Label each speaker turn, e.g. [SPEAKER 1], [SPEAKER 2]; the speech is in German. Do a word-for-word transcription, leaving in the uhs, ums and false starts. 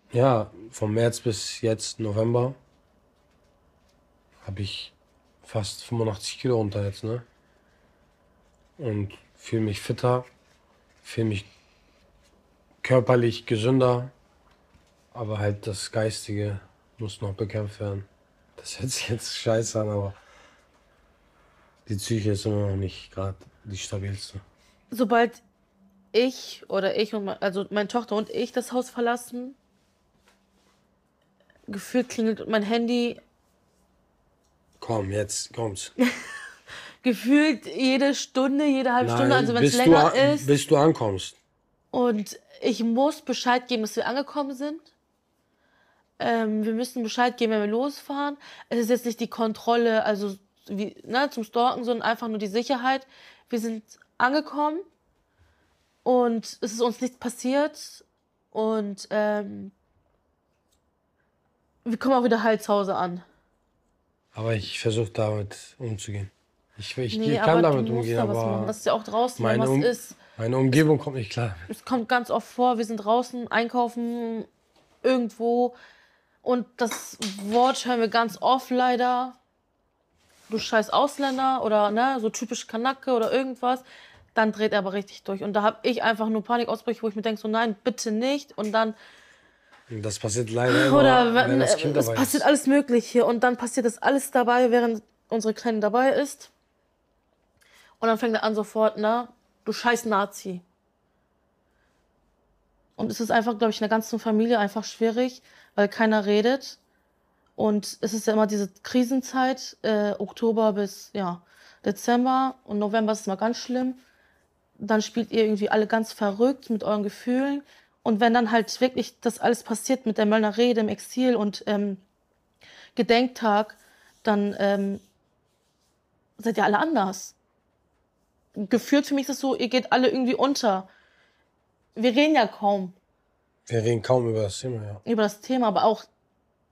[SPEAKER 1] Ja, vom März bis jetzt November habe ich fast fünfundachtzig Kilo runter jetzt, ne? Und fühle mich fitter, fühle mich körperlich gesünder, aber halt das Geistige muss noch bekämpft werden. Das hört sich jetzt scheiße an, aber die Psyche ist immer noch nicht gerade die stabilste.
[SPEAKER 2] Sobald ich oder ich und mein, also meine Tochter und ich das Haus verlassen, gefühlt klingelt mein Handy,
[SPEAKER 1] Komm, jetzt kommt's.
[SPEAKER 2] gefühlt jede Stunde, jede halbe Stunde, also
[SPEAKER 1] Nein,
[SPEAKER 2] wenn es
[SPEAKER 1] bis du,
[SPEAKER 2] länger
[SPEAKER 1] an-
[SPEAKER 2] ist.
[SPEAKER 1] bis du ankommst.
[SPEAKER 2] Und ich muss Bescheid geben, dass wir angekommen sind. Ähm, wir müssen Bescheid geben, wenn wir losfahren. Es ist jetzt nicht die Kontrolle, also wie, ne, zum Stalken, sondern einfach nur die Sicherheit. Wir sind angekommen und es ist uns nichts passiert. Und ähm, wir kommen auch wieder heil zu Hause an.
[SPEAKER 1] Aber ich versuche damit umzugehen. Ich, ich,
[SPEAKER 2] Nee,
[SPEAKER 1] ich kann
[SPEAKER 2] aber du
[SPEAKER 1] damit
[SPEAKER 2] musst
[SPEAKER 1] umgehen,
[SPEAKER 2] da was machen.
[SPEAKER 1] aber
[SPEAKER 2] Das ist ja auch draußen, wenn
[SPEAKER 1] meine,
[SPEAKER 2] was
[SPEAKER 1] um
[SPEAKER 2] ist.
[SPEAKER 1] meine
[SPEAKER 2] Es,
[SPEAKER 1] Umgebung kommt nicht klar.
[SPEAKER 2] es kommt ganz oft vor, wir sind draußen einkaufen, irgendwo. Und das Wort hören wir ganz oft leider. Du scheiß Ausländer oder ne, so typisch Kanake oder irgendwas. Dann dreht er aber richtig durch. Und da habe ich einfach nur Panikausbrüche, wo ich mir denke, so nein, bitte nicht. Und dann,
[SPEAKER 1] Und das passiert leider immer,
[SPEAKER 2] oder
[SPEAKER 1] wenn
[SPEAKER 2] wenn,
[SPEAKER 1] das
[SPEAKER 2] äh,
[SPEAKER 1] Kind
[SPEAKER 2] es
[SPEAKER 1] dabei
[SPEAKER 2] passiert
[SPEAKER 1] ist.
[SPEAKER 2] alles Mögliche. Und dann passiert das alles dabei, während unsere Kleine dabei ist. Und dann fängt er an sofort, ne, du scheiß Nazi. Und es ist einfach, glaube ich, in der ganzen Familie einfach schwierig, weil keiner redet. Und es ist ja immer diese Krisenzeit, äh, Oktober bis ja, Dezember und November ist es mal ganz schlimm. Dann spielt ihr irgendwie alle ganz verrückt mit euren Gefühlen. Und wenn dann halt wirklich das alles passiert mit der Möllner Rede im Exil und ähm, Gedenktag, dann ähm, seid ihr alle anders. Gefühlt für mich ist es so, ihr geht alle irgendwie unter. Wir reden ja kaum
[SPEAKER 1] Wir reden kaum über das Thema, ja.
[SPEAKER 2] über das Thema, aber auch